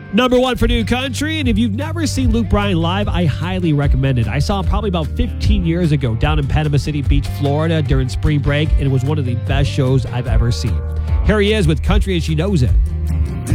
Number one for new country, and if you've never seen Luke Bryan live, I highly recommend it. I saw him probably about 15 years ago down in Panama City Beach, Florida during spring break, and it was one of the best shows I've ever seen. Here he is with Country as She Knows It.